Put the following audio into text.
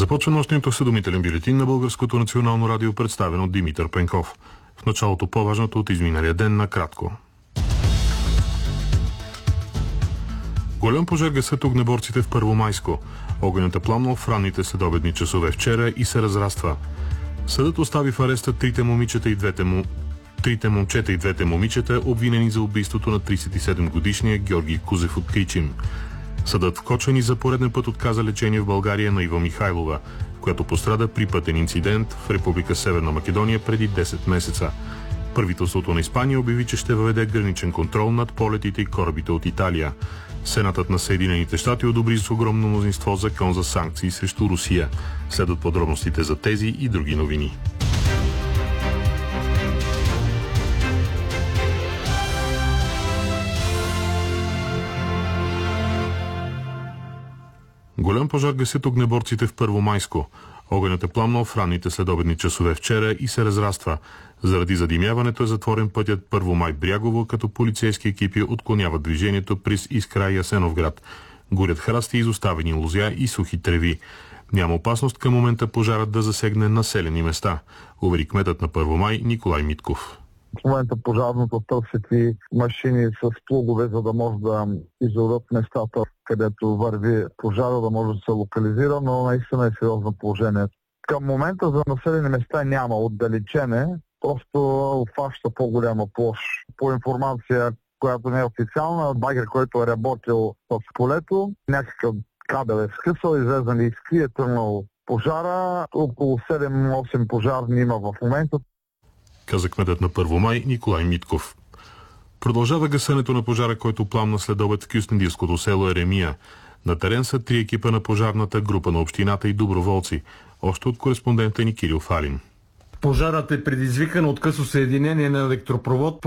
Започва нощният осведомителен бюлетин на Българското национално радио, представен от Димитър Пенков. В началото по-важното от изминалия ден накратко. Голям пожар гасят огнеборците в Първомайско. Огънят е пламнал в ранните следобедни часове вчера и се разраства. Съдът остави в ареста трите момчета и двете момичета, обвинени за убийството на 37-годишния Георги Кузев от Кричим. Съдът в Кочани за пореден път отказа лечение в България на Ива Михайлова, която пострада при пътен инцидент в Република Северна Македония преди 10 месеца. Правителството на Испания обяви, че ще въведе граничен контрол над полетите и корабите от Италия. Сенатът на Съединените щати одобри с огромно мнозинство закон за санкции срещу Русия. Следват подробностите за тези и други новини. Голям пожар гасят огнеборците в Първомайско. Огънят е пламнал в ранните следобедни часове вчера и се разраства. Заради задимяването е затворен пътят Първомай-Брягово, като полицейски екипи отклоняват движението през Искра и Асеновград. Горят храсти, изоставени лозя и сухи треви. Няма опасност към момента пожарът да засегне населени места, увери кметът на Първомай Николай Митков. В момента пожарното търсят и машини с плугове, за да може да изорят местата, където върви пожара, да може да се локализира, но наистина е сериозно положение. Към момента за населени места няма отдалечене, просто обхваща по-голяма площ. По информация, която не е официална, багер, който е работил в полето, някакъв кабел е скъсал, излезен искри, е тръгнал пожара. Около 7-8 пожарни има в момента, каза кметът на Първомай Николай Митков. Продължава гасенето на пожара, който пламна след обед в кюстендилското село Еремия. На терен са 3 екипа на пожарната група на общината и доброволци. Още от кореспондента ни Кирил Фалин. Пожарът е предизвикан от късо съединение на електропровод